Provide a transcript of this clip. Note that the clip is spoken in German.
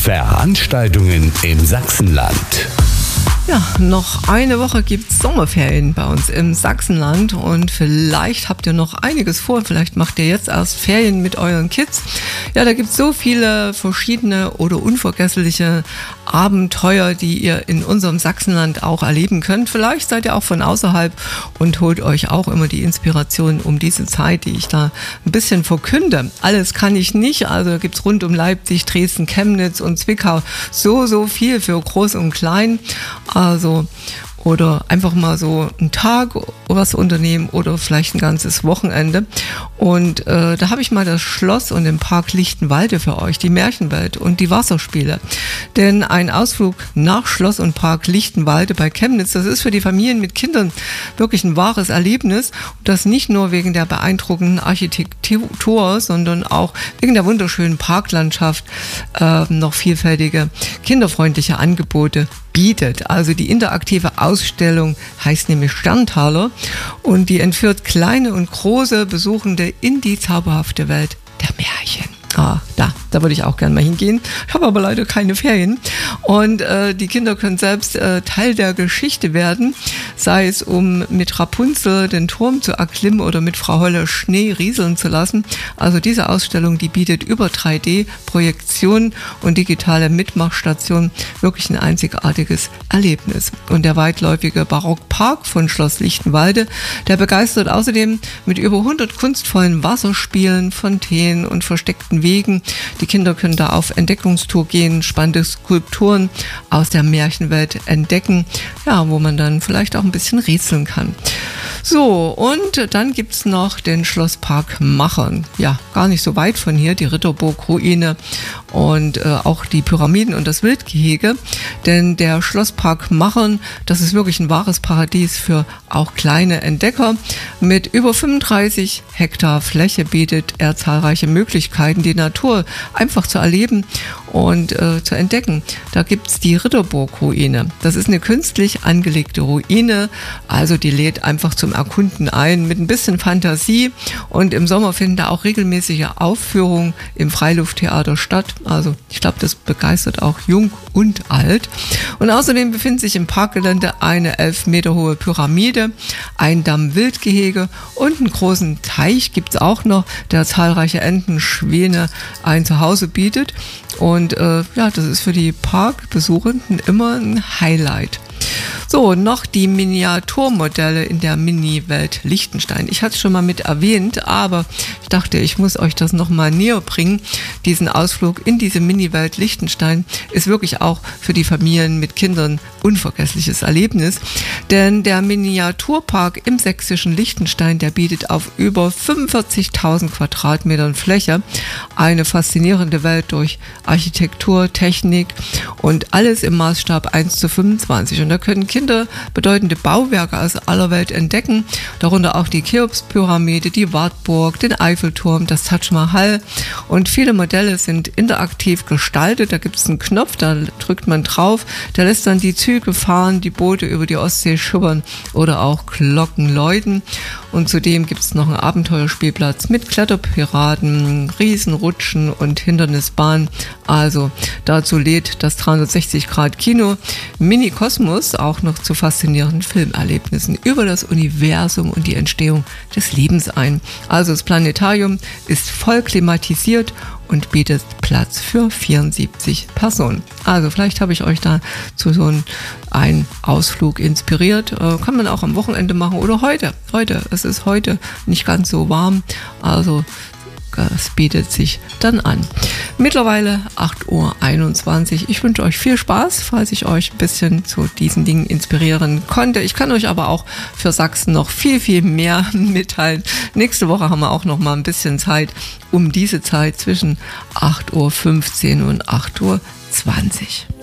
Veranstaltungen im Sachsenland. Ja, noch eine Woche gibt's Sommerferien bei uns im Sachsenland und vielleicht habt ihr noch einiges vor. Vielleicht macht ihr jetzt erst Ferien mit euren Kids. Ja, da gibt's so viele verschiedene oder unvergessliche Abenteuer, die ihr in unserem Sachsenland auch erleben könnt. Vielleicht seid ihr auch von außerhalb und holt euch auch immer die Inspiration um diese Zeit, die ich da ein bisschen verkünde. Alles kann ich nicht, also gibt's rund um Leipzig, Dresden, Chemnitz und Zwickau so viel für Groß und Klein. Also, oder einfach mal so einen Tag was unternehmen oder vielleicht ein ganzes Wochenende. Und da habe ich mal das Schloss und den Park Lichtenwalde für euch, die Märchenwelt und die Wasserspiele. Denn ein Ausflug nach Schloss und Park Lichtenwalde bei Chemnitz, das ist für die Familien mit Kindern wirklich ein wahres Erlebnis. Und das nicht nur wegen der beeindruckenden Architektur, sondern auch wegen der wunderschönen Parklandschaft noch vielfältige, kinderfreundliche Angebote bietet. Also die interaktive Ausstellung heißt nämlich Sterntaler und die entführt kleine und große Besuchende in die zauberhafte Welt der Märchen. Da würde ich auch gerne mal hingehen. Ich habe aber leider keine Ferien. Und die Kinder können selbst Teil der Geschichte werden, sei es um mit Rapunzel den Turm zu erklimmen oder mit Frau Holle Schnee rieseln zu lassen. Also diese Ausstellung, die bietet über 3D-Projektionen und digitale Mitmachstationen wirklich ein einzigartiges Erlebnis. Und der weitläufige Barockpark von Schloss Lichtenwalde, der begeistert außerdem mit über 100 kunstvollen Wasserspielen, Fontänen und versteckten Wegen. Die Kinder können da auf Entdeckungstour gehen, spannende Skulpturen aus der Märchenwelt entdecken, ja, wo man dann vielleicht auch ein bisschen rätseln kann. So, und dann gibt's noch den Schlosspark Machern. Ja, gar nicht so weit von hier, die Ritterburg-Ruine und auch die Pyramiden und das Wildgehege. Denn der Schlosspark Machern, das ist wirklich ein wahres Paradies für auch kleine Entdecker. Mit über 35 Hektar Fläche bietet er zahlreiche Möglichkeiten, die Natur einfach zu erleben und zu entdecken. Da gibt's die Ritterburg-Ruine. Das ist eine künstlich angelegte Ruine, also die lädt einfach zum Erkunden ein mit ein bisschen Fantasie, und im Sommer finden da auch regelmäßige Aufführungen im Freilufttheater statt. Also ich glaube, das begeistert auch jung und alt. Und außerdem befindet sich im Parkgelände eine 11 Meter hohe Pyramide, ein Damm-Wildgehege und einen großen Teich gibt's auch noch, der zahlreiche Enten, Schwäne ein Zuhause bietet. Und das ist für die Parkbesuchenden immer ein Highlight. So, noch die Miniaturmodelle in der Mini-Welt Liechtenstein. Ich hatte es schon mal mit erwähnt, aber ich dachte, ich muss euch das noch mal näher bringen. Diesen Ausflug in diese Mini-Welt Liechtenstein ist wirklich auch für die Familien mit Kindern unvergessliches Erlebnis. Denn der Miniaturpark im sächsischen Liechtenstein, der bietet auf über 45.000 Quadratmetern Fläche eine faszinierende Welt durch Architektur, Technik und alles im Maßstab 1:25. Und da können Kinder bedeutende Bauwerke aus aller Welt entdecken, darunter auch die Cheops-Pyramide, die Wartburg, den Eiffelturm, das Taj Mahal, und viele Modelle sind interaktiv gestaltet. Da gibt es einen Knopf, da drückt man drauf, der lässt dann die Züge fahren, die Boote über die Ostsee schubbern oder auch Glocken läuten. Und zudem gibt es noch einen Abenteuerspielplatz mit Kletterpiraten, Riesenrutschen und Hindernisbahn. Also dazu lädt das 360-Grad-Kino Mini Kosmos auch noch zu faszinierenden Filmerlebnissen über das Universum und die Entstehung des Lebens ein. Also das Planetarium ist voll klimatisiert und bietet Platz für 74 Personen. Also vielleicht habe ich euch da zu so einem Ausflug inspiriert. Kann man auch am Wochenende machen oder heute. Es ist heute nicht ganz so warm, also es bietet sich dann an. Mittlerweile 8:21 Uhr. Ich wünsche euch viel Spaß, falls ich euch ein bisschen zu diesen Dingen inspirieren konnte. Ich kann euch aber auch für Sachsen noch viel mehr mitteilen. Nächste Woche haben wir auch noch mal ein bisschen Zeit, um diese Zeit zwischen 8:15 Uhr und 8:20 Uhr.